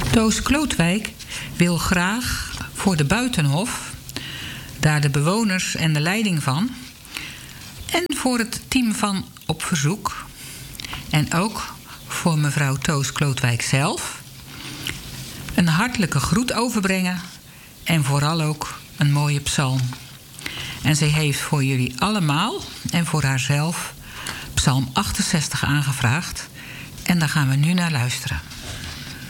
Toos Klootwijk wil graag voor de Buitenhof, daar de bewoners en de leiding van, en voor het team van Op Verzoek, en ook voor mevrouw Toos Klootwijk zelf, een hartelijke groet overbrengen en vooral ook een mooie psalm. En zij heeft voor jullie allemaal en voor haarzelf psalm 68 aangevraagd. En daar gaan we nu naar luisteren.